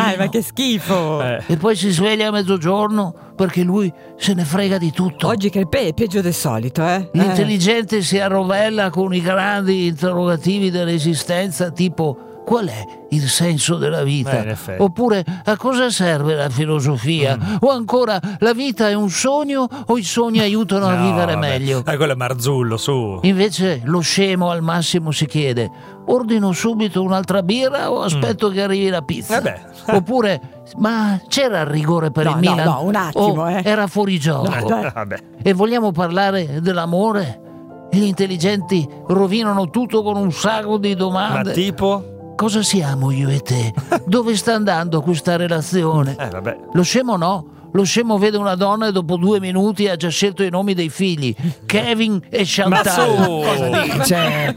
dai, ma che schifo. E poi si sveglia a mezzogiorno perché lui se ne frega di tutto. Oggi Crepè è peggio del solito, L'intelligente si arrovella con i grandi interrogativi dell'esistenza, tipo: qual è il senso della vita? In effetti. Oppure: a cosa serve la filosofia? O ancora: la vita è un sogno o i sogni aiutano a vivere meglio? Quello è Marzullo, su. Invece lo scemo al massimo si chiede: ordino subito un'altra birra o aspetto che arrivi la pizza? Oppure: ma c'era il rigore per il Milan? No, un attimo, O era fuori gioco? Vabbè. E vogliamo parlare dell'amore? Gli intelligenti rovinano tutto con un sacco di domande. Ma tipo? Cosa siamo io e te? Dove sta andando questa relazione? Vabbè. Lo scemo no. Lo scemo vede una donna e dopo 2 minuti ha già scelto i nomi dei figli: Kevin e Chantal. Cosa dice?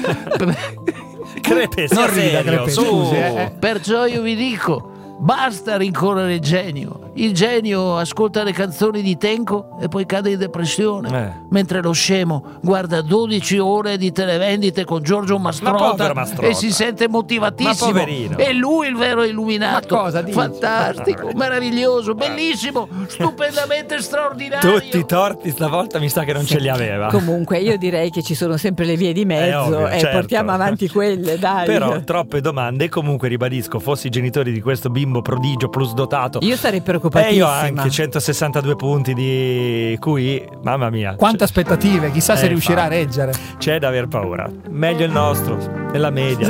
Crepè, non sia rida, serio, Crepè, su. scusi, Perciò io vi dico: basta rincorrere il genio. Il genio ascolta le canzoni di Tenco e poi cade in depressione, mentre lo scemo guarda 12 ore di televendite con Giorgio Mastrota e si sente motivatissimo. Ma poverino. E lui il vero illuminato. Ma cosa dici? Fantastico, meraviglioso, bellissimo, stupendamente straordinario. Tutti i torti stavolta mi sa che non ce li aveva. Comunque io direi che ci sono sempre le vie di mezzo ovvio, e certo. portiamo avanti quelle, dai. Però troppe domande. Comunque ribadisco, fossi i genitori di questo bimbo prodigio plus dotato, io sarei preoccupatissima. E io anche 162 punti di QI, mamma mia. Quante aspettative, chissà se riuscirà a reggere. C'è da aver paura. Meglio il nostro, nella media.